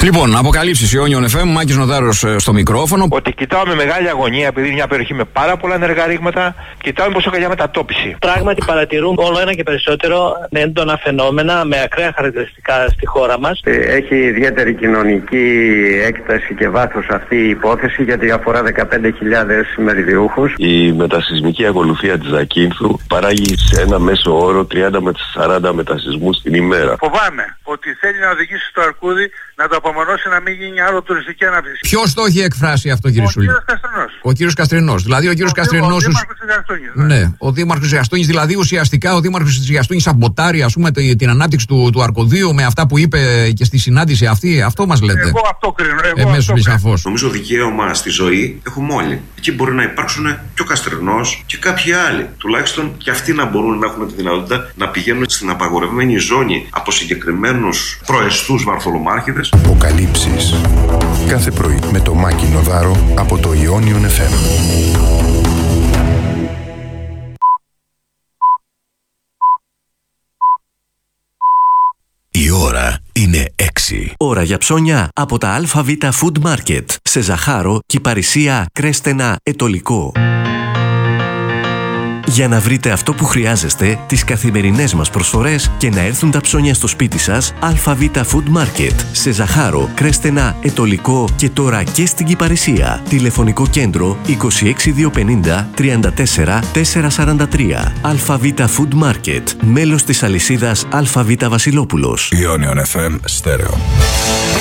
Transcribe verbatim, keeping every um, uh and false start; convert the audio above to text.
Λοιπόν, αποκαλύψεις Ιόνιον εφ εμ, Μάκης Νοδάρος στο μικρόφωνο. Ότι κοιτάω με μεγάλη αγωνία, επειδή είναι μια περιοχή με πάρα πολλά ενεργά ρήγματα, κοιτάω μήπως έχω για μετατόπιση. Πράγματι παρατηρούμε όλο ένα και περισσότερο έντονα φαινόμενα με ακραία χαρακτηριστικά στη χώρα μας. Έχει ιδιαίτερη κοινωνική έκταση και βάθος αυτή η υπόθεση, γιατί αφορά δεκαπέντε χιλιάδες μεριδιούχους. Η μετασυσμική ακολουθία της Ζακίνθου παράγει σε ένα μέσο όρο τριάντα με σαράντα μετασυσμούς την ημέρα. Φοβάμαι ότι θέλει να οδηγήσει στο αρκούδι να το απομονώσει να μην γίνει άλλο τουριστική ανάπτυξη. Ποιος το έχει εκφράσει αυτό, κύριε Σουλή? Ο κύριος Καστρινός. Ο κύριος Καστρινός. Δηλαδή ο κύριος ο, Καστρινός. Ο δήμαρχος της Γαστούνης. Ναι. ναι, ο δήμαρχος της Γαστούνης. Δηλαδή ουσιαστικά ο δήμαρχος της Γαστούνης σαμποτάρει, ας πούμε, την ανάπτυξη του, του αρκωδίου με αυτά που είπε και στη συνάντηση αυτή. Αυτό μας λέτε? Εγώ αυτό κρίνω. Εγώ Εμέσως αυτό σαφώς. Νομίζω δικαίωμα στη ζωή έχουμε όλοι. Εκεί μπορεί να υπάρξουν και ο Καστρινός και κάποιοι άλλοι. Τουλάχιστον και αυτοί να μπορούν να έχουν τη δυνατότητα να πηγαίνουν στην απαγορευμένη ζώνη από συγκεκριμένους προεστούς βαρθολομάρχηδες. Αποκαλύψεις. Κάθε πρωί με το Μάκη Νοδάρο από το Ιόνιον εφ εμ. Η ώρα είναι έξι. Ώρα για ψώνια από τα ΑΒ Food Market σε Ζαχάρο, Κυπαρισία, Κρέστενα, Ετωλικό. Για να βρείτε αυτό που χρειάζεστε, τις καθημερινές μας προσφορές και να έρθουν τα ψώνια στο σπίτι σας, ΑΒ Food Market σε Ζαχάρο, Κρέστενα, Ετωλικό και τώρα και στην Κυπαρισία. Τηλεφωνικό κέντρο είκοσι έξι διακόσια πενήντα τριάντα τέσσερα τετρακόσια σαράντα τρία. ΑΒ Food Market, μέλος της αλυσίδας ΑΒ Βασιλόπουλος. Ιόνιον εφ εμ Στέρεο.